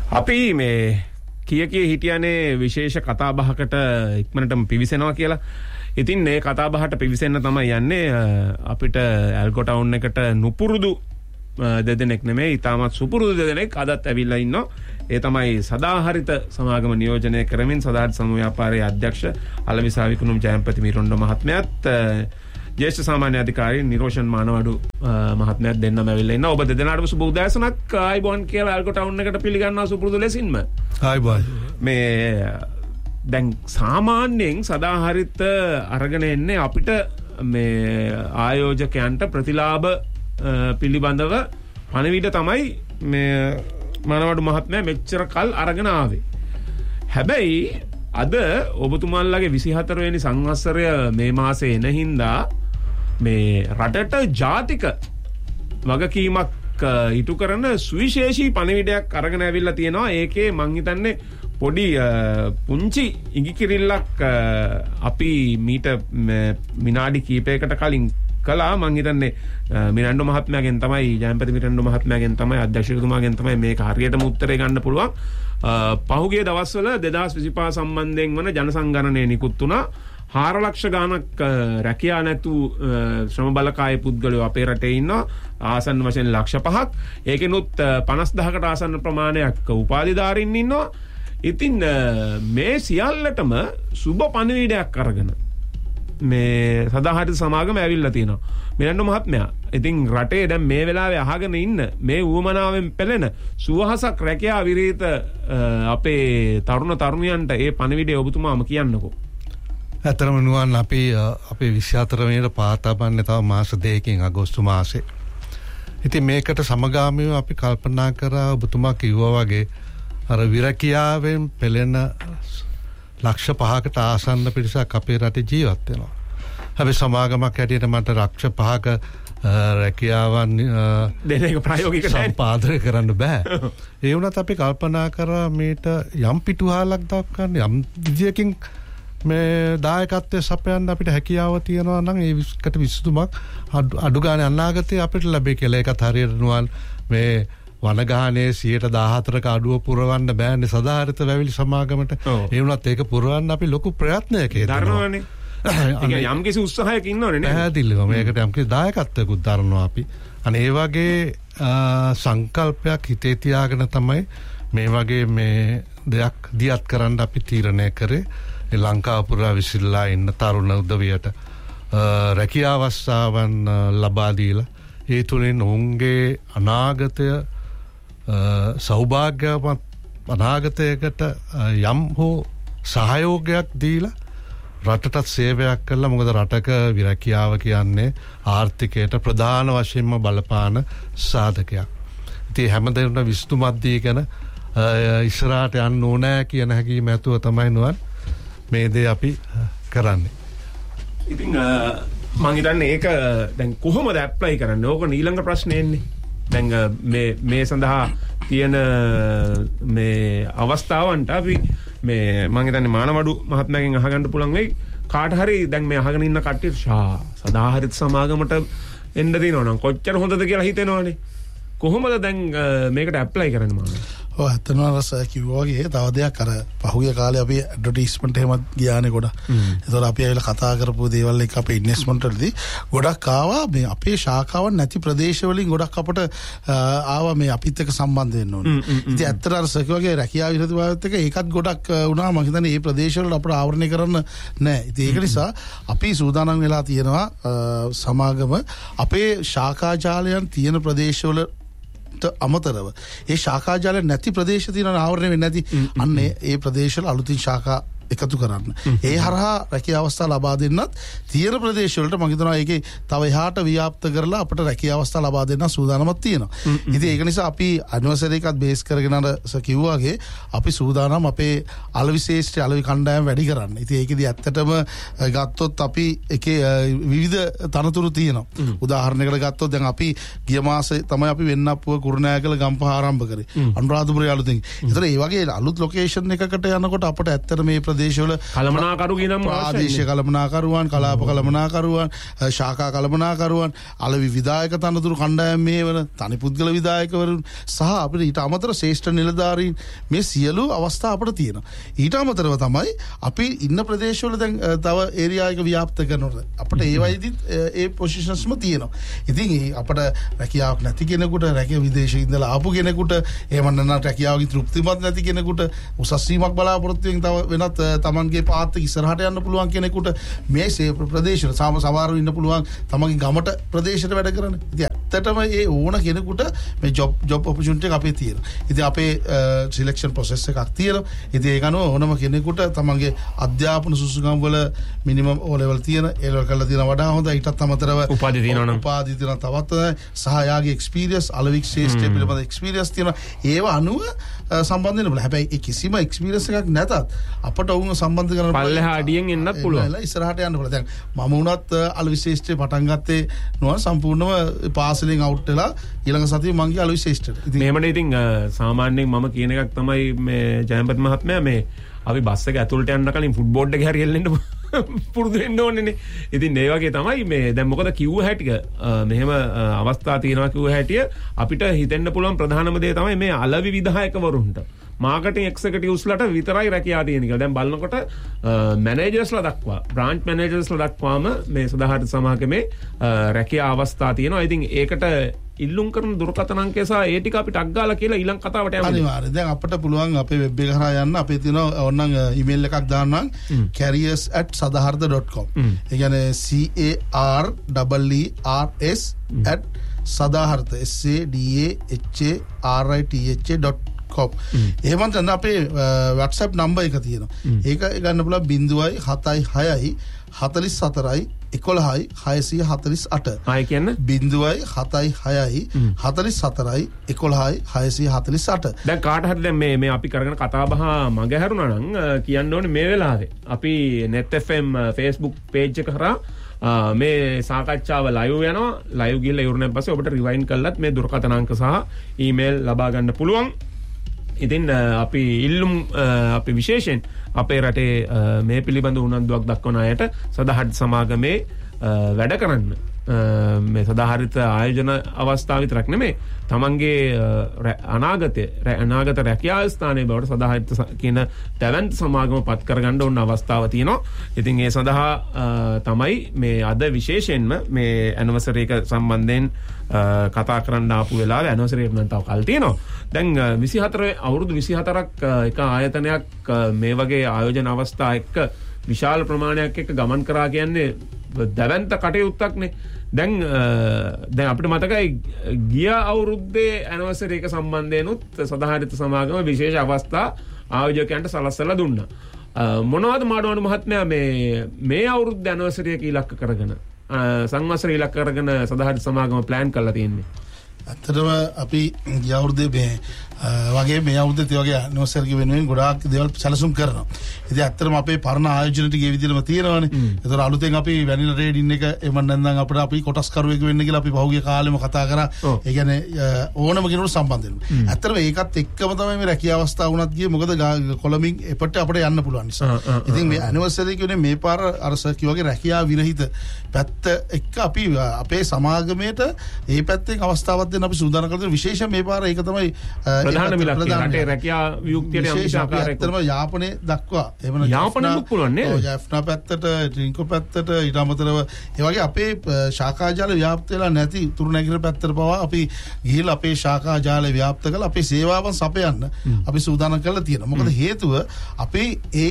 අපි මේ කිය හිටියනේ විශේෂ කතා බහකට ඉක්මනටම පිවිසෙනවා කියලා. ඉතින් මේ කතා බහට පිවිසෙන්න තමයි යන්නේ අපිට ඇල්ගෝ ටවුන් එකට නුපුරුදු දෙදෙනෙක් නෙමෙයි ඊටමත් සුපුරුදු දෙදෙනෙක් අදත් ඇවිල්ලා ඉන්නවා. ඒ තමයි සදාහරිත සමාගම නියෝජනය කරමින් සදාහරිත සමූහ ව්‍යාපාරයේ අධ්‍යක්ෂ අලවිසා විකුණුම් ජයම්පති මිරොණ්ඩ මහත්මයාත් ජ්‍යෙෂ්ඨ සාමාන්‍ය අධිකාරී නිරෝෂන් මානවඩු මහත්මයාත් දෙන්නම ඇවිල්ලා ඉන්නවා. ඔබ දෙදෙනාටම සුබ උදෑසනක්. ආයිබෝන් කියලා ඇල්ගෝ ටවුන් එකට පිළිගන්නවා සුපුරුදු ලෙසින්ම. ආයිබෝන්. මේ දැන් සාමාන්‍යයෙන් සදාහරිත අරගෙන එන්නේ අපිට මේ ආයෝජකයන්ට ප්‍රතිලාභ පිළිබඳව පණිවිඩ තමයි මේ මානවඩු මහත්මයා මෙච්චර කල් අරගෙන ආවේ. හැබැයි අද ඔබතුමාලගේ 24 වෙනි සංවත්සරය මේ මාසේ එන හින්දා මේ රටට ජාතික වගකීමක් ඉටු කරන සුවිශේෂී පණිවිඩයක් අරගෙන ඇවිල්ලා තියෙනවා. ඒකේ මං හිතන්නේ පොඩි පුංචි ඉඟිකිරිල්ලක් අපි මීට විනාඩි කීපයකට කලින් කළා. මං හිතන්නේ මිරණ්ඩ මහත්මයාගෙන් තමයි ජයම්පති මිරණ්ඩ මහත්මයාගෙන් තමයි අධ්‍යක්ෂකතුමාගෙන් තමයි මේක හරියටම උත්තරේ ගන්න පුළුවන්. පහුගිය දවස්වල 2025 සම්බන්ධයෙන් වන ජනසංගණනය නිකුත් වුණා. 4 ලක්ෂ ගාණක් රැකියා නැතු ශ්‍රම බලකාය පුද්ගලයෝ අපේ රටේ ඉන්නවා. ආසන්න වශයෙන් ලක්ෂ 5ක්. ඒකෙනුත් 50000කට ආසන්න ප්‍රමාණයක් උපාධිධාරීන් ඉන්නවා. ඉතින් මේ සියල්ලටම සුබ පණිවිඩයක් අරගෙන මේ සදාහරිත සමාගම ඇවිල්ලා තියෙනවා. මිරණ්ඩ මහත්මයා ඉතින් රටේ දැන් මේ වෙලාවේ අහගෙන ඉන්න මේ ඌමනාවෙන් පෙළෙන සුවහසක් රැකියා විරහිත අපේ තරුණ තරුණියන්ට ඒ පණිවිඩය ඔබතුමාම කියන්නකෝ. ඇත්තටම නුවන් අපි අපේ 24 වෙනිදා පාතාපන්නේ තව මාස දෙකකින් අගෝස්තු මාසේ. ඉතින් මේකට සමගාමීව අපි කල්පනා කරා ඔබතුමා කිව්වා වගේ අර විරකියාවෙන් පෙළෙන ලක්ෂ 5කට ආසන්න පිරිසක් අපේ රටේ ජීවත් වෙනවා. හැබැයි සමාගමක් හැටියට මට ලක්ෂ 5ක රැකියාවන් දෙන එක ප්‍රායෝගික සම්පාදනය කරන්න බෑ. ඒ වුණත් අපි කල්පනා කරා මේට යම් පිටුහලක් දක්වන්න යම් විදියකින් මේ දායකත්වයේ සපයන්න අපිට හැකියාව තියෙනවා නම් ඒකට විසඳුමක් අඩු ගානේ අනාගතේ අපිට ලැබෙයි කියලා. ඒකත් හරියට නුවන් මේ වනගහනේ 14%ක අඩුව පුරවන්න බෑනේ සදාහරිත වැවිලි සමාගමට. ඒ වුණත් ඒක පුරවන්න අපි ලොකු ප්‍රයත්නයක් දරනවානේ. යම් කිසි උත්සාහයක් ඉන්නවනේ නේ. පැහැදිලිව මේකට යම් කිසි දායකත්වයකුත් දරනවා අපි. අනේ ඒ වගේ සංකල්පයක් හිතේ තියාගෙන තමයි මේ වගේ මේ දෙයක් දියත් කරන්න අපි තීරණය කරේ. ලංකාව පුරා විසිරලා ඉන්න තරුණ උදවියට රැකියා අවස්ථාවන් ලබා දීලා ඒ තුළින් ඔවුන්ගේ අනාගතය සෞභාග්‍යවත් අනාගතයකට යම් හෝ සහයෝගයක් දීලා රටටත් සේවයක් කරලා. මොකද රටක විරකියාව කියන්නේ ආර්ථිකයට ප්‍රධාන වශයෙන්ම බලපාන සාධකයක්. ඉතින් හැමදේම විසඳුමක් දීගෙන ඉස්සරහට යන්න ඕනෑ කියන හැඟීම ඇතුව තමයි නුවන් මේ දේ අපි කරන්නේ. ඉතින් මං හිතන්නේ ඒක දැන් කොහොමද ඇප්ලයි කරන්නේ? ඕක ඊළඟ ප්‍රශ්නේ එන්නේ. දැන් මේ සඳහා තියෙන මේ අවස්ථාවන්ට අපි මේ මං හිතන්නේ මානවඩු මහත්මයාගෙන් අහගන්න පුළුවන් වෙයි. කාට හරි දැන් මේ අහගෙන ඉන්න කට්ටිය සදාහරිත සමාගමට එන්න දිනනවා නම් කොච්චර හොඳද කියලා හිතෙනවනේ. කොහොමද දැන් මේකට ඇප්ලයි කරන්නේ මානව? ඔව් ඇත්තම රස කිව්වා වගේ තව දෙයක් අර පහුගිය කාලේ අපි ඇඩ්වර්ටයිස්මන්ට් එහෙමත් ගියානේ ගොඩක්. ඒතකොට අපි ඇවිල්ලා කතා කරපු දේවල් එක අපේ ඉන්වෙස්ට්මන්ට් වලදී ගොඩක් ආවා මේ අපේ ශාඛාවන් නැති ප්‍රදේශ වලින් ගොඩක් අපට ආවා මේ අපිත් එක්ක සම්බන්ධ වෙන්න ඕනේ. ඉතින් ඇත්තට අර සක වගේ රැකියාව විරෝධතාවයත් එක්ක ඒකත් ගොඩක් වුණා. මම හිතන්නේ මේ ප්‍රදේශ වල අපට ආවරණය කරන්න නැහැ. ඉතින් ඒක නිසා අපි සූදානම් වෙලා තියෙනවා සමාගම අපේ ශාඛා ජාලයන් තියෙන ප්‍රදේශවල අමතරව ඒ ශාඛා ජාල නැති ප්‍රදේශ තියෙන ආවරණය වෙන්නේ නැති අන්න ඒ ප්‍රදේශවල අලුතින් ශාඛා එකතු කරන්න. ඒ හරහා රැකියා අවස්ථා ලබා දෙන්නත් තියෙන ප්‍රදේශ වලට මම හිතනවා ඒකේ තව එහාට ව්‍යාප්ත කරලා අපිට රැකියා අවස්ථා ලබා දෙන්න සූදානමක් තියෙනවා. ඉතින් ඒක නිසා අපි ඇනිවර්සරි එකත් බේස් කරගෙන අර කිව්වාගේ අපි සූදානම් අපේ අලවිශේෂ්ඨ අලවි කණ්ඩායම වැඩි කරන්න. ඉතින් ඒකෙදි ඇත්තටම ගත්තොත් අපි එකේ විවිධ තනතුරු තියෙනවා. උදාහරණයකට ගත්තොත් දැන් අපි ගිය මාසේ තමයි අපි වෙන්නප්පුව කුරුණෑගල ගම්පහ ආරම්භ කරේ. අනුරාධපුරයේ අලුතින්. ඒතර ඒ වගේ අලුත් ලොකේෂන් එකකට යනකොට අපිට ඇත්තට මේ ප්‍රදේශවල කළමනාකරු කියනම ප්‍රාදේශීය කළමනාකරුවන්, කලාප කළමනාකරුවන්, ශාඛා කළමනාකරුවන්, අලෙවි විධායක තනතුරු කණ්ඩායම් මෙහෙවන තනි පුද්ගල විධායකවරුන් සහ අපිට ඊට අමතර ශ්‍රේෂ්ඨ නිලධාරීන් මේ සියලු අවස්ථා අපිට තියෙනවා. ඊට අමතරව තමයි අපි ඉන්න ප්‍රදේශවල දැන් තව ඒරියා එක ව්‍යාප්ත කරනකොට අපිට ඒ වයිදිත් ඒ පොසිෂන්ස්ම තියෙනවා. ඉතින් අපිට රැකියාවක් නැති කෙනෙකුට, රැකියාව විදේශේ ඉඳලා ආපු කෙනෙකුට, එහෙම නැත්නම් රැකියාවකින් තෘප්තිමත් නැති කෙනෙකුට, උසස් වීමක් බලාපොරොත්තු වෙන තව වෙනත් තමන්ගේ පාත් ඉස්සරහට යන්න පුළුවන් කෙනෙකුට මේ ප්‍රදේශවල සමහරව ඉන්න පුළුවන් තමන්ගේ ගමට ප්‍රදේශයට වැඩ කරන. ඉතින් ඇත්තටම ඒ ඕන කෙනෙකුට මේ ජොබ් ඔපචුනිටි එක අපේ තියෙනවා. ඉතින් අපේ සිලෙක්ෂන් ප්‍රොසෙස් එකක් තියෙනවා. ඉතින් ඒක අනුව ඕනම කෙනෙකුට තමන්ගේ අධ්‍යාපන සුසුකම් වල මිනිමම් O level තියෙන, A level කරලා තියෙන වඩා හොඳයි. ඊටත් අමතරව උපාධි තියෙනවා තවත් සහ යාගේ එක්ස්පීරියන්ස්, අලවික් ශ්‍රේෂ්ඨ පිළිබඳ එක්ස්පීරියන්ස් තියෙනවා. ඒව අනුව සම්බන්ධ වෙන්න පුළුවන්. හැබැයි ඒ කිසිම එක්ස්පීරියන්ස් එකක් නැතත් අපට වුණ සම්බන්ධ කරන්න පල්ලෙහා අඩියෙන් එන්නත් පුළුවන්. ඉස්සරහට යන්න පුළුවන්. දැන් මම වුණත් අලවික් ශ්‍රේෂ්ඨේ පටන් ගත්තේ නෝ සම්පූර්ණව පාසලෙන් අවුට් වෙලා ඊළඟ සතියේ මං ගියා අලවික් ශ්‍රේෂ්ඨට. මෙහෙමනේ ඉතින් සාමාන්‍යයෙන් මම කියන එකක් තමයි මේ ජයම්පත් මහත්මයා මේ අපි බස් එක ඇතුළට යන්න කලින් ෆුට්බෝඩ් එක හරි එල්ලෙන්න පුරුදු වෙන්න ඕනේනේ. ඉතින් ඒ වගේ තමයි මේ දැන් මොකද කිව්ව හැටික මෙහෙම අවස්ථා තියෙනවා කිව්ව හැටිය අපිට හිතෙන්න පුළුවන් ප්‍රධානම දේ තමයි මේ අලවි විධායකවරුන්ට මාකටිං එක්සිකියුටිව්ස්ලට විතරයි රැකියාව තියෙන කියලා. දැන් බලනකොට මැනේජර්ස්ලා දක්වා, බ්‍රාන්ච් මැනේජර්ස්ලා දක්වාම මේ සදාහරිත සමාගමේ රැකියාව අවස්ථා තියෙනවා. ඉතින් ඒකට ඉල්ලුම් කරන දුරකථන අංකය සහ ඒ ටික අපි ටක් ගාලා කියලා ඊළඟ කතාවට යමු. අනිවාර්යයෙන්. දැන් අපිට පුළුවන් අපේ වෙබ් එක කරා යන්න. අපේ තියෙන ඕනනම් ඊමේල් එකක් දාන්නම් careers@sadahartha.com. ඒ කියන්නේ careers@sadahartha SADAHARITHA.com. එහෙමත් නැත්නම් අපේ WhatsApp නම්බර් එක තියෙනවා. ඒක ගන්න පුළුවන් 076 44 11යි 648. ආයි කියන්න 076 44 11යි 648. දැන් කාට හරි දැන් මේ අපි කරගෙන කතා බහ මග හැරුණා නම් කියන්න ඕනේ මේ වෙලාවේ අපි net fm Facebook page එක කරා මේ සාකච්ඡාව live යනවා. live ගිහලා ඉවරනන් පස්සේ ඔබට rewind කළත් මේ දුරකථන අංක සහ email ලබා ගන්න පුළුවන්. ඉතින් අපි ඉල්ලුම් අපි විශේෂයෙන් අපේ රටේ මේ පිළිබඳ උනන්දුවක් දක්වන අයට සදාහරිත සමාගමේ වැඩ කරන්න මේ සදාහරිත ආයෝජන අවස්ථාව විතරක් නෙමෙයි තමන්ගේ අනාගත රැකියාව ස්ථානයේ බවට සදාහරිත කියන දැවැන්ත සමාගම පත් කරගන්න ඕන අවස්ථාව තියෙනවා. ඉතින් ඒ සඳහා තමයි මේ අද විශේෂයෙන්ම මේ ඇනිවර්සරි එක සම්බන්ධයෙන් කතා කරන්න ආපු වෙලාවේ ඇනිවර්සරි එක නම් තව කල් තියෙනවා. දැන් 24 අවුරුදු 24ක් එක ආයතනයක් මේ වගේ ආයෝජන අවස්ථා එක්ක විශාල ප්‍රමාණයක් එක්ක ගමන් කරා කියන්නේ දැවැන්ත කටයුත්තක්නේ. දැන් අපිට මතකයි ගිය අවුරුද්දේ ඇනිවර්සරි එක සම්බන්ධයෙන්ුත් සදාහරිත සමාගම විශේෂ අවස්ථා ආයෝජකයන්ට සලස්සලා දුන්නා. මොනවද මාඩවණු මහත්මයා මේ අවුරුද්ද ඇනිවර්සරි එක ඉලක්ක කරගෙන සංවත්සර ඉලක්ක කරගෙන සදාහරිත සමාගම ප්ලෑන් කරලා තියෙන්නේ? ඇත්තටම අපි ගිය අවුරුද්දේ වගේ මේ අවුරුද්දේත් වගේ ඇනිවර්සරි වෙනුවෙන් ගොඩාක් දේවල් සැලසුම් කරනවා. ඉතින් ඇත්තටම අපේ පරණ ආයෝජන ටික ඒ විදිහටම තියෙනවානේ. ඒතර අලුතෙන් අපි වැනිලා රේඩින් එක එමන් නැත්නම් අපිට අපි කොටස්කරුවෙක් වෙන්න කියලා අපි පහුගිය කාලෙම කතා කරා. ඒ කියන්නේ ඕනම කෙනෙකුට සම්බන්ධ වෙන්න. ඇත්තටම ඒකත් එක්කම තමයි මේ රැකියාව අවස්ථාව වුණත් ගියේ. මොකද කොළඹින් එපට අපිට යන්න පුළුවන් නිසා. ඉතින් මේ ඇනිවර්සරි කියන්නේ මේ පාර අර සර් කිව්වාගේ රැකියාව විරහිත පැත්ත එක්ක අපි අපේ සමාගමේට ඒ පැත්තෙන් අවස්ථාවක් දෙන්න අපි සූදානම් කරලා විශේෂයෙන් මේ පාර ඒක තමයි ප්‍රධාන මිලක් රටේ රැකියා වියුක්තියට යම් ආකාරයක ඇත්තටම යාපනයේ දක්වා එහෙම යාපනයක් පුළුවන් නේද? ඔව් යාපනා පැත්තට රින්කෝ පැත්තට ඊට අමතරව ඒ වගේ අපේ ශාඛා ජාල ව්‍යාප්ත වෙලා නැති තුරු නැගිර පැත්තට පවා අපි ගිහිල්ලා අපේ ශාඛා ජාලය ව්‍යාප්ත කරලා අපේ සේවාවන් සපයන්න අපි සූදානම් කරලා තියෙනවා. මොකද හේතුව අපේ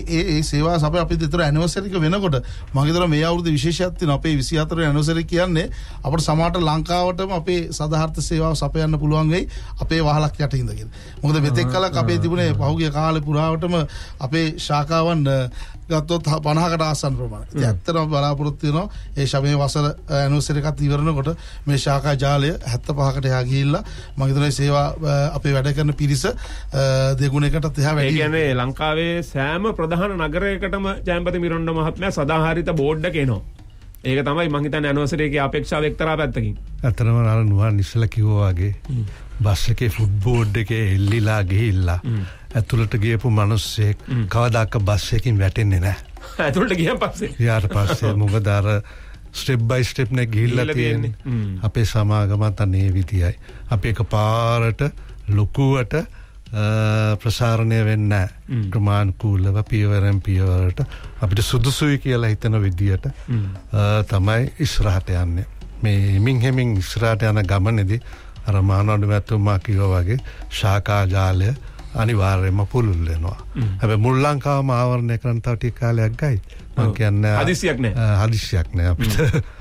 ඒ සේවා සපය අපි දෙතර ඇනිවර්සරි එක වෙනකොට මම හිතනවා මේ අවුරුද්දේ විශේෂයක් තියෙනවා. අපේ 24 ඇනිවර්සරි කියන්නේ අපිට සමහරට ලංකාවටම අපේ සදාහර්ථ සේවාව සපයන්න පුළුවන් වෙයි අපේ වහලක් යට ඉඳගෙන. මොකද මෙතෙක් කලක් අපේ තිබුණේ පහුගිය කාලේ පුරාවටම අපේ ශාඛාවන් ගත්තොත් 50කට ආසන්න ප්‍රමාණයක්. ඉතින් ඇත්තටම බලාපොරොත්තු වෙනවා ඒ ශමයේ වසර ඇනිවර්සරි එකත් ඉවරනකොට මේ ශාඛා ජාලය 75කට එහා ගිහිල්ලා මම හිතනවා සේවා අපේ වැඩ කරන පිරිස දෙගුණයකටත් එහා වැඩි. ඒ කියන්නේ ලංකාවේ සෑම ප්‍රධාන නගරයකටම ජයම්පති මිරොණ්ඩ මහත්මයා සදාහරිත බෝඩ් එක එනවා. ඒක තමයි මං හිතන්නේ ඇනිවර්සරි එකේ අපේක්ෂාව එක්තරා පැත්තකින්. අතරම අර නුවන් ඉස්සලා කිව්වා වගේ බස් එකේ ෆුට් බෝඩ් එකේ එල්ලිලා ගිහිල්ලා ඇතුළට ගියපු මිනිස්සෙක් කවදාක බස් එකකින් වැටෙන්නේ නැහැ. ඇතුළට ගියන් පස්සේ. ඊට පස්සේ මොකද අර ස්ටෙප් බයි ස්ටෙප් නේ ගිහිල්ලා තියෙන්නේ. අපේ සමාගමත් අනේ විදියයි. අපි එකපාරට ලොකුවට ප්‍රසාරණය වෙන්නේ නැහැ. ක්‍රමානුකූලව පියවරෙන් පියවරට අපිට සුදුසුයි කියලා හිතන විදියට තමයි ඉස්සරහට යන්නේ. මේ හිමින් ඉස්සරහට යන ගමනේදී අර මානවඩ මැතිතුමා කිව්වා වගේ ශාඛා ජාලය අනිවාර්යයෙන්ම පුළුල් වෙනවා. හැබැයි මුල් ලංකාවම ආවරණය කරන්න තව ටික කාලයක් ගයි. මම කියන්නේ හදිස්සියක් නෑ අපිට.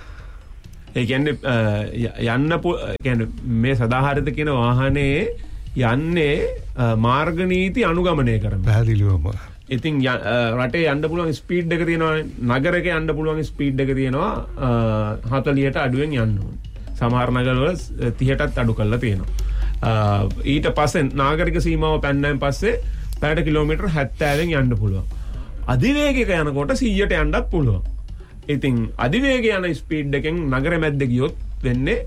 ඒ කියන්නේ යන්න මේ සදාහරිත කියන වාහනේ යන්නේ මාර්ග නීති අනුගමනය කරන. පැහැදිලිවම. ඉතින් රටේ යන්න පුළුවන් ස්පීඩ් එක තියෙනවා. නගරයක යන්න පුළුවන් ස්පීඩ් එක තියෙනවා 40ට අඩුවෙන් යන්න ඕනේ. සමහර නගරවල 30ටත් අඩු කරලා තියෙනවා. ඊට පස්සේ නාගරික සීමාව පැන්නන් පස්සේ පැයට කිලෝමීටර් 70න් යන්න පුළුවන්. අධිවේගයක යනකොට 100ට යන්නත් පුළුවන්. ඉතින් අධිවේගය යන ස්පීඩ් එකෙන් නගර මැද්ද ගියොත් වෙන්නේ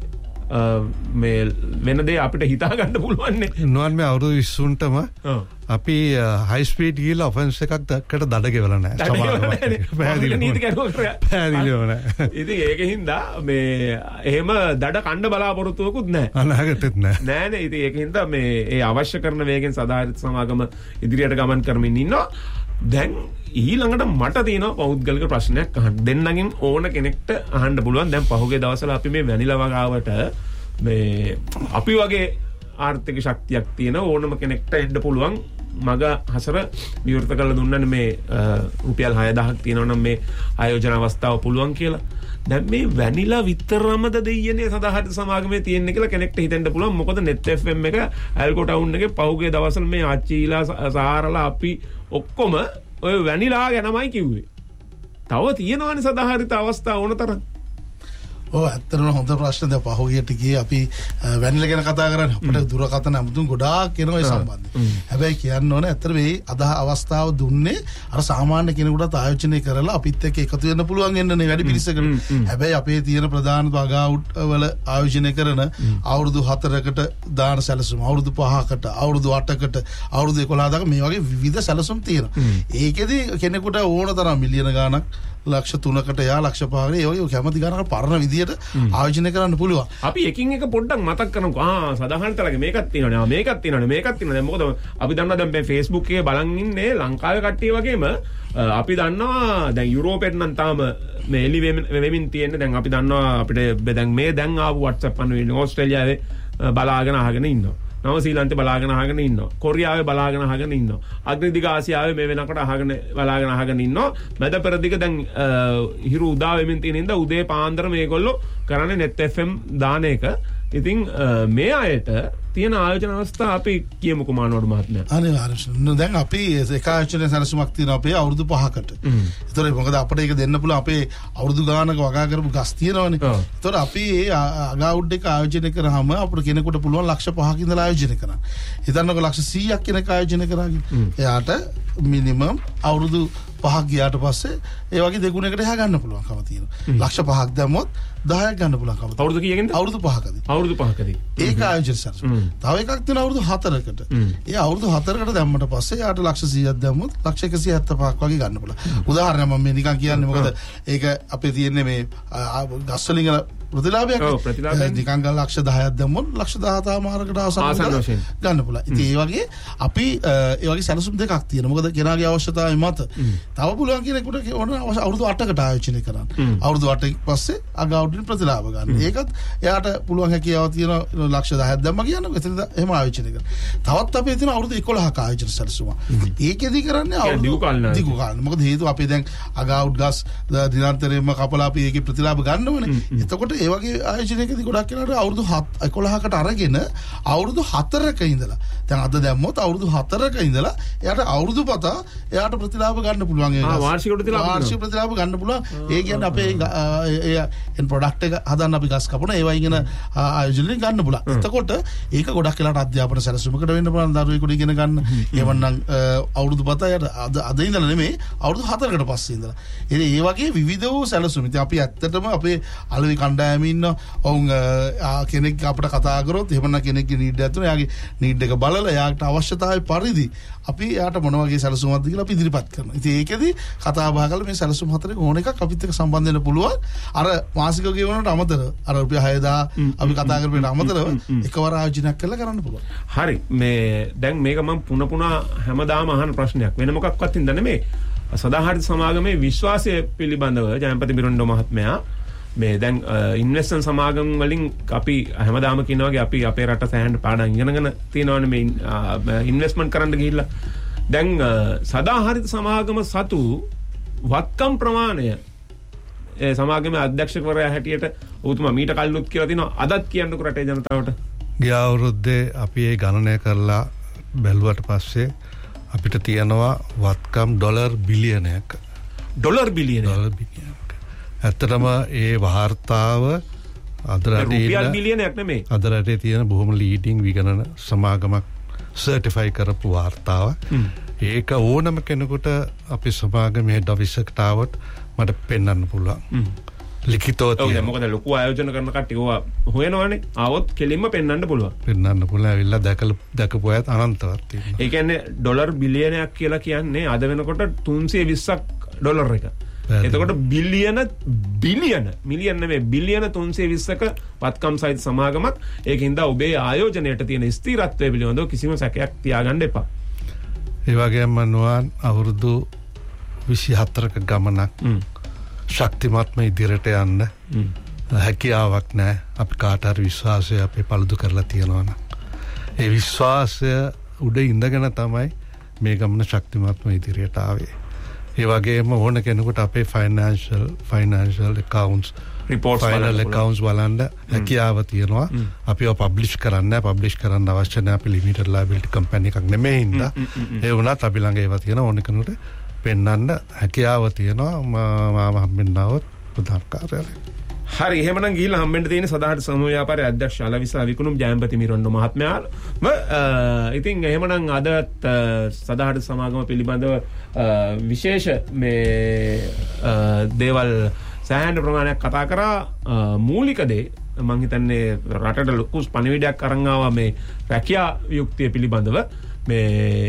මේ වෙන දේ අපිට හිතා ගන්න පුළුවන් නේ. නුවන් මේ අවුරුදු 20ටම අපි හයි ස්පීඩ් ගිහලා ඔෆෙන්ස් එකක් දක්කට දඩ ගෙවලා නැහැ. සමහරවල් පැහැදිලිව නැහැ. ඉතින් ඒකින්ද මේ එහෙම දඩ කණ්ඩ බලාපොරොත්තුවකුත් නැහැ. අනාගතෙත් නැහැ. නෑනේ. ඉතින් ඒකින්ද මේ ඒ අවශ්‍ය කරන වේගෙන් සදාහරිත සමාගම ඉදිරියට ගමන් කරමින් ඉන්නවා. දැන් ඊළඟට මට තියෙනවා පෞද්ගලික ප්‍රශ්නයක් අහන්න. දෙන්නගෙන් ඕන කෙනෙක්ට අහන්න පුළුවන්. දැන් පහුගිය දවස්වල අපි මේ වැනිලා වගාවට මේ අපි වගේ ආර්ථික ශක්තියක් තියෙන ඕනම කෙනෙක්ට එන්න පුළුවන් මග හසර විවෘත කරලා දුන්නනේ මේ රුපියල් 6000ක් තියෙනවා නම් මේ ආයෝජන අවස්ථාව පුළුවන් කියලා. දැන් මේ වැනිලා විතරමද දෙයියනේ සදාහරිත සමාගමේ තියෙන්නේ කියලා කෙනෙක්ට හිතෙන්න පුළුවන්. මොකද net fm එක ඇල්කෝ ටවුන් එකේ පහුගිය දවස්වල මේ ආච්චීලා සාරලා අපි ඔක්කොම ඔය වැනිලා ගැනමයි කිව්වේ. තව තියෙනවනේ සදාහරිත අවස්ථා ඕන තරම්. ඔව් ඇත්තටම හොඳ ප්‍රශ්න. දැන් පහුගියට ගියේ අපි වැනිලා ගැන කතා කරන්නේ. අපිට දුරකථන අමුතුන් ගොඩාක් එනවා ඒ සම්බන්ධයෙන්. හැබැයි කියන්න ඕනේ ඇත්තට මේ අවස්ථාව දුන්නේ අර සාමාන්‍ය කෙනෙකුටත් ආයෝජනය කරලා අපිත් එක්ක එකතු වෙන්න පුළුවන් වෙනනේ වැඩි පිරිසකට. හැබැයි අපේ තියෙන ප්‍රධාන වගාවුට් වල ආයෝජනය කරන අවුරුදු 4කට දාන සැලසුම්, අවුරුදු 5කට, අවුරුදු 8කට, අවුරුදු 11 දක්වා මේ වගේ විවිධ සැලසුම් තියෙනවා. ඒකෙදි කෙනෙකුට ඕන තරම් මිලියන ගාණක් ලක්ෂ 3කට ලක්ෂ 5කට ඒ වගේ කැමති ගානකට පරණ විදියට ආයෝජනය කරන්න පුළුවන්. අපි එකින් එක පොඩ්ඩක් මතක් කරමුකෝ. සදාහරිතලගේ මේකක් තියෙනවනේ. මේකක් තියෙනවනේ. මේකක් තියෙනවා. දැන් මොකද අපි දන්නවා දැන් මේ Facebook එකේ බලන් ඉන්නේ ලංකාවේ කට්ටිය වගේම අපි දන්නවා දැන් යුරෝපෙත් නම් තාම මේ එලි වෙමින් තියෙන්නේ. දැන් අපි දන්නවා අපිට දැන් ආපු WhatsApp අනුව ඕස්ට්‍රේලියාවේ බලාගෙන අහගෙන ඉන්නවා. නවසීලන්තේ බලාගෙන අහගෙන ඉන්නවා. කොරියාවේ බලාගෙන අහගෙන ඉන්නවා. අග්‍රදිග ආසියාවේ මේ වෙනකොට බලාගෙන අහගෙන ඉන්නවා. මැද පෙරදිග දැන් හිරු උදා වෙමින් තියෙන ඉඳ උදේ පාන්දර මේගොල්ලෝ කරන්නේ net fm දාන එක. ඉතින් මේ අයට තියෙන ආයෝජන අවස්ථා අපි කියමුකෝ මානවඩු මහත්මයා. අනිවාර්යයෙන්. දැන් අපි එක ආයෝජන සැලසුමක් තියෙනවා අපේ අවුරුදු 5කට. ඒතකොට මොකද අපිට ඒක දෙන්න පුළුවන් අපේ අවුරුදු ගානක වගා කරපු ගස් තියෙනවනේ. ඒතකොට අපි ඒ අගෞඩ් එක ආයෝජනය කරාම අපිට කෙනෙකුට පුළුවන් ලක්ෂ 5ක ඉඳලා ආයෝජනය කරන්න. හිතන්නකෝ ලක්ෂ 100ක් කෙනෙක් ආයෝජනය කරාගෙන. එයාට මිනිමම් අවුරුදු 5ක් ගියාට පස්සේ ඒ වගේ දෙගුණයකට එහා ගන්න පුළුවන්කම තියෙනවා. ලක්ෂ 5ක් දැම්මොත් 10ක් ගන්න පුළුවන්කම. අවුරුදු කීයකින්ද? අවුරුදු 5කදී. අවුරුදු 5කදී. ඒක ආයෝජන සැලසුම. තව එකක් තියෙනවා අවුරුදු 4කට. ඒ අවුරුදු 4කට දැම්මට පස්සේ යාට ලක්ෂ 100ක් දැම්මොත් ලක්ෂ 175ක් වගේ ගන්න පුළුවන්. උදාහරණයක් මම මේ නිකන් කියන්නේ මොකද ඒක අපේ තියෙන්නේ මේ ගස් වලින් ප්‍රතිලාභයක්. නිකන් ගාලා ලක්ෂ 10ක් දැම්මොත් ලක්ෂ 17මාරකට ආසන්න ගන්න පුළුවන්. ඉතින් ඒ වගේ අපි ඒ වගේ සැලසුම් දෙකක් තියෙනවා. මොකද කෙනාගේ අවශ්‍යතාවය මත තව පුළුවන් කෙනෙකුට ඕන අවුරුදු 8කට ආයෝජනය කරන්න. අවුරුදු 8න් පස්සේ අගෞඩින් ප්‍රතිලාභ ගන්න. ඒකත් එයාට පුළුවන් හැකියාව තියෙන ලක්ෂ 10ක් දැම්ම කියන්නකො. එතනද එහෙම ආයෝජනය කරන්න. තවත් අපේ තියෙන අවුරුදු 11ක ආයෝජන සැලසුම. ඒකෙදි කරන්නේ අවුරුදු දිගු කාලේ. මොකද හේතුව අපේ දැන් අගෞඩ් ගස් දිනාන්තරයෙන්ම කපලා අපි ඒකේ ප්‍රතිලාභ ගන්න ඕනේ. එතකොට ඒ වගේ ආයෝජනයකදී ගොඩක් කෙනාට අවුරුදු 11කට අරගෙන අවුරුදු 4ක ඉඳලා දැන් අද දැම්මොත් අවුරුදු 4ක ඉඳලා එයාට අවුරුදු පතා එයාට ප්‍රතිලාභ ගන්න පුළුවන්. පුළුවන් වාර්ෂික ප්‍රතිලාභ ගන්න පුළුවන්. ඒ කියන්නේ අපේ එන් ප්‍රොඩක්ට් එක හදන්න අපි ගස් කපන ඒවා ඉගෙන ආයෝජනයෙන් ගන්න පුළුවන්. එතකොට ඒක ගොඩක් වෙලාට අධ්‍යාපන සැලසුමකට වෙන්න පුළුවන්. දරුවෙකුට ඉගෙන ගන්න. එවන්නම් අවුරුදු 7කට අද ඉඳලා නෙමෙයි අවුරුදු 4කට පස්සේ ඉඳලා. ඒ වගේ විවිධ වූ සැලසුම්. ඉතින් අපි ඇත්තටම අපේ අලුයි කණ්ඩායමේ ඉන්න ඔවුන් කෙනෙක් අපිට කතා කරොත් එහෙම නැත්නම් කෙනෙක්ගේ නීඩ් එකක් තියෙනවා. එයාගේ නීඩ් එක බලලා එයාට අවශ්‍යතාවය පරිදි අපි එයාට මොන වගේ සැලසුමක්ද කියලා අපි ඉදිරිපත් කරනවා. ඉතින් ඒකෙදි කතා බහ කරලා මේ සැලසුම් හතරේ ඕන එකක් අපිත් එක්ක සම්බන්ධ වෙන්න පුළුවන්. අර මාසික ගෙවනට අමතරව අර රුපියල් 6000 අපි කතා කරපේට අමතරව එකවර ආයෝජනයක් කරලා කරන්න පුළුවන්. හරි. මේ දැන් මේක මම පුන හැමදාම අහන ප්‍රශ්නයක්. වෙන මොකක්වත් හින්දා නෙමෙයි. සදාහරිත සමාගමේ විශ්වාසය පිළිබඳව ජයන්පති බිරොන්ඩෝ මහත්මයා මේ දැන් ඉන්වෙස්ටර් සමාගම් වලින් අපි හැමදාම කියනවා වගේ අපි අපේ රට සෑහෙන පාඩම් ඉගෙනගෙන තියෙනවානේ මේ ඉන්වෙස්ට්මන්ට් කරන්න ගිහිල්ලා. දැන් සදාහරිත සමාගම සතු වත්කම් ප්‍රමාණය ඒ සමාගමේ අධ්‍යක්ෂකවරයා හැටියට ඔබතුමා මීට කලිනුත් කියලා තිනවා අදත් කියන්නකෝ රටේ ජනතාවට. ගිය අවුරුද්දේ අපි ඒ ගණනය කරලා බැලුවට පස්සේ අපිට තියෙනවා වත්කම් ඩොලර් බිලියනයක්. ඩොලර් බිලියනයක්. ඇත්තටම ඒ වාර්තාව අද රුපියල් බිලියනයක් නෙමෙයි. අද රටේ තියෙන බොහොම ලීඩින් විගණන සමාගමක් සර්ටිෆයි කරපු වාර්තාව. ඒක ඕනම කෙනෙකුට අපි සමාගමේ හෙඩ් ඔෆිස් එකට ආවොත් මට පෙන්වන්න පුළුවන්. ලිඛිතව තියෙනවා. මොකද ලොකු ආයෝජන කරන කට්ටිය ඕවා හොයනවානේ. ආවොත් කෙලින්ම පෙන්වන්න පුළුවන්. පෙන්වන්න පුළුවන්. ඇවිල්ලා දැකපු අයත් අනන්තවත් තියෙනවා. ඒ කියන්නේ ඩොලර් බිලියනයක් කියලා කියන්නේ අද වෙනකොට 320ක් ඩොලර් එක. එතකොට මිලියන නෙමෙයි බිලියන 320ක වත්කම් සහිත සමාගමක්. ඒකින්ද ඔබේ ආයෝජනයට තියෙන ස්ථිරත්වය පිළිබඳව කිසිම සැකයක් තියාගන්න එපා. ඒ වගේම නුවන් අවුරුදු 24ක ගමනක් ශක්තිමත්ම ඉදිරියට යන්න හැකියාවක් නැහැ. අපි කාට හරි විශ්වාසය අපේ පළුදු කරලා තියෙනවා නම් ඒ විශ්වාසය උඩ ඉඳගෙන තමයි මේ ගමන ශක්තිමත්ම ඉදිරියට ආවේ. ඒ වගේම ඕන කෙනෙකුට අපේ ෆයිනෑන්ෂල් accounts ෆයිනල් accounts බලන්න හැකියාව තියෙනවා. අපි ඒවා පබ්ලිෂ් කරන්න අවශ්‍ය නැහැ. අපි ලිමිටඩ් ලයබිලිටි කම්පැනි එකක් නෙමෙයි හින්දා ඒ වුණත් අපි ළඟ ඒවා තියෙනවා. ඕන කෙනෙකුට පෙන්වන්න හැකියාව තියෙනවා. මාව හම්බෙන්නවොත් ප්‍රධාන කාර්යාලය. හරි. එහෙමනම් ගිහිල්ලා හම්බෙන්න තියෙන සදාහරිත සමූහ ව්‍යාපාරයේ අධ්‍යක්ෂ අලවිසා විකුණුම් ජයන්පති මිරොන්ඩෝ මහත්මයා. ඉතින් එහෙමනම් අදත් සදාහරිත සමාගම පිළිබඳව විශේෂ මේ දේවල් සෑහෙන ප්‍රමාණයක් කතා කරා. මූලික දේ මම හිතන්නේ රටට ලොකු පණිවිඩයක් අරන් ආවා මේ රැකියා යුක්තිය පිළිබඳව. මේ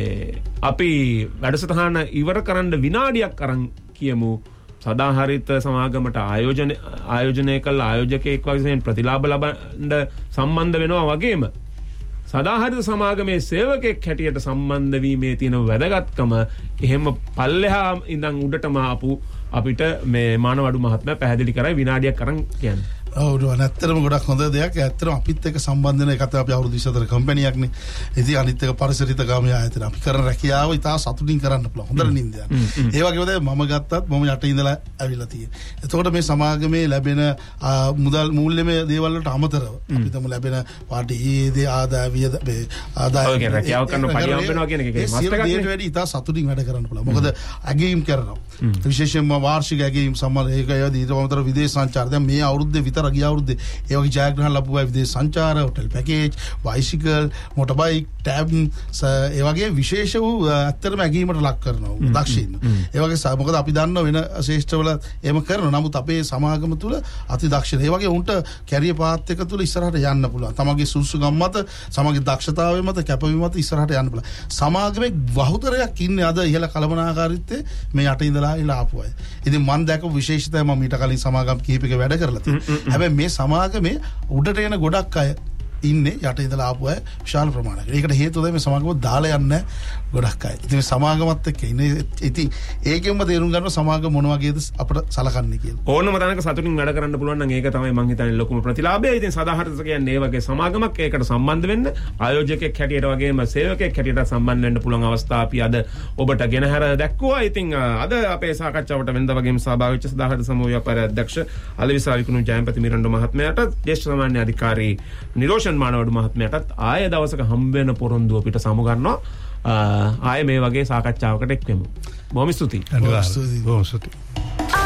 අපි වැඩසටහන ඉවර කරන්න විනාඩියක් අරන් කියමු. සදාහරිත සමාගමට ආයෝජනය කළ ආයෝජකයෙක් වශයෙන් ප්‍රතිලාභ ලබන්න සම්බන්ධ වෙනවා වගේම සදාහරිත සමාගමේ සේවකයෙක් හැටියට සම්බන්ධ වීමේ තියෙන වැදගත්කම එහෙම පල්ලෙහා ඉඳන් උඩටම ආපු අපිට මේ මානවඩු මහත්මයා පැහැදිලි කරයි විනාඩියක් අරන් කියන්නේ. ඔව් ඇත්තටම ගොඩක් හොඳ දෙයක්. ඇත්තටම අපිත් එක්ක සම්බන්ධ වෙන එකත් අපි අවුරුදු 24 කම්පැනියක්නේ. ඉතින් අනිත් එක පරිසරිතගාමී ආයතන. අපි කරන රැකියාව ඉතා සතුටින් කරන්න පුළුවන්. හොඳට නින්ද යන. ඒ වගේම මම ගත්තත් මම යට ඉඳලා ඇවිල්ලා තියෙනවා. එතකොට මේ සමාගමේ ලැබෙන මුදල් මූල්‍යමය දේවල් වලට අමතරව අපි තම ලැබෙන පාටි ඊදී ආදාය ඔය රැකියාව කරන පඩිය හම්බෙනවා කියන එක මස්ට් එකක් වැඩි ඉතා සතුටින් වැඩ කරන්න පුළුවන්. මොකද ඇගීම් කරනවා. විශේෂයෙන්ම වාර්ෂික ඇගීම් සම්බන්ධ ඒක ඊට අමතරව විදේශ සංචාර. දැන් මේ අවුරුද්දේ විතර ගිය අවුරුද්දේ ඒ වගේ ජයග්‍රහණ ලැබුවා විදේශ සංචාර, hotel package, bicycle, motor bike, tab ඒ වගේ විශේෂ වූ ඇත්තටම ඇගීමට ලක් කරනවා දක්ෂින්. ඒ වගේ මොකද අපි දන්න වෙන ශ්‍රේෂ්ඨවල එහෙම කරනවා. නමුත් අපේ සමාගම තුල අති දක්ෂ. ඒ වගේ උන්ට කැරියර් පාත් එක තුල ඉස්සරහට යන්න පුළුවන්. තමගේ සුසුකම් මත, සමගි දක්ෂතාවය මත, කැපවීම මත ඉස්සරහට යන්න පුළුවන්. සමාගමේ බහුතරයක් ඉන්නේ අද ඉහළ කළමනාකාරීත්වයේ මේ යට ඉඳලා ආපු අය. ඉතින් මම දැකපු විශේෂිතය මම ඊට කලින් සමාගම් කිහිපයක වැඩ කරලා තියෙනවා. හැබැයි මේ සමාගමේ උඩට එන ගොඩක් අය ඉන්නේ යට ඉඳලා ආපු අය විශාල ප්‍රමාණයකට. ඒකට හේතුව තමයි මේ සමාගම දාලා යන්නේ ගොඩක් අය. ඉතින් මේ සමාගමත් එක්ක ඉන්නේ. ඉතින් ඒකෙන්ම තේරුම් ගන්නවා සමාගම මොන වගේද අපිට සලකන්නේ කියලා. ඕනම තැනක සතුටින් වැඩ කරන්න පුළුවන් නම් ඒක තමයි මම හිතන්නේ ලොකුම ප්‍රතිලාභය. ඉතින් සදාහරිත කියන්නේ ඒ වගේ සමාගමක් ඒකට සම්බන්ධ වෙන්න ආයෝජකයෙක් හැටියට වගේම සේවකයෙක් හැටියට සම්බන්ධ වෙන්න පුළුවන් අවස්ථා අපි අද ඔබට ගෙනහැර දැක්වුවා. ඉතින් අද අපේ සාකච්ඡාවට වෙනද වගේම සහභාගී වෙච්ච සදාහරිත සමූහ ව්‍යාපාරයේ අධ්‍යක්ෂ අලවිසා විකුණුම් ජයන්පති මිරොන්ඩෝ මහත්මයාට ජ්‍යෙෂ්ඨ සාමාන්‍ය අධිකාරී නිරෝෂන් මානවඩු මහත්මයාටත් ආය දවසක හම්බ වෙන පොරොන්දුව පිට සමු ගන්නවා. ආය මේ වගේ සාකච්ඡාවකට එක්වෙමු. බොහොම ස්තුතියි. අනිවාර්යයෙන්. බොහොම ස්තුතියි.